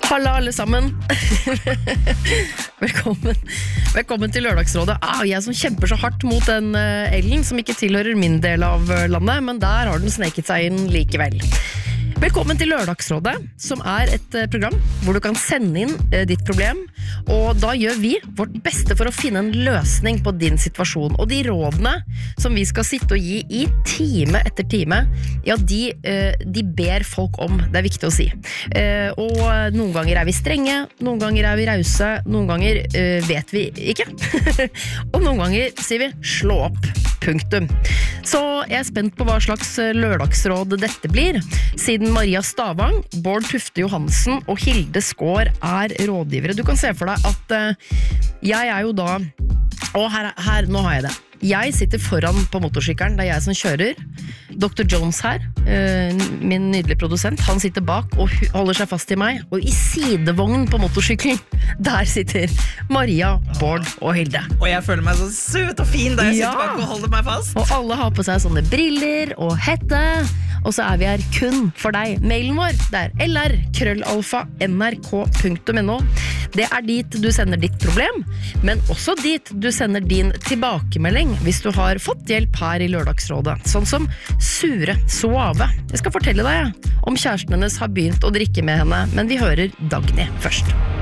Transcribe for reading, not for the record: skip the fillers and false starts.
Halla alle sammen. Velkommen til Lørdagsrådet. Jeg som kjemper så hardt mot den elgen som ikke tilhører min del av landet, men der har den sneket seg inn likevel. Velkommen til Lørdagsrådet, som et program hvor du kan sende inn ditt problem, og da gjør vi vårt beste for å finne en løsning på din situasjon. Og de rådene som vi skal sitte og gi i time etter time, ja, de ber folk om, det viktig å si. Og noen ganger vi strenge, noen ganger vi rause, noen ganger vet vi ikke. Og noen ganger sier vi slå opp, punktum. Så jeg spent på hva slags lørdagsråd dette blir, siden Maria Stavang, Bård Tufte Johansen og Hilde Skår rådgivere. Du kan se for deg at jeg jo da, og her, nå har jeg det. Jeg sitter foran på motorsykkelen, det jeg som kjører. Dr. Jones her, min nydelige produsent, han sitter bak og holder seg fast i meg. Og i sidevognen på motorsykkelen, der sitter Maria, Bård og Hilde. Og jeg føler meg så søt og fin da jeg sitter bak og holder meg fast. Og alle har på seg sånne briller og hette. Og så vi her kun for deg. Mailen vår, det lr@nrk.no. Det dit du sender ditt problem, men også dit du sender din tilbakemelding hvis du har fått hjelp her i Lørdagsrådet. Sånn som Sure Suave. Jeg skal fortelle deg om kjæresten hennes har begynt å drikke med henne, men vi hører Dagny først.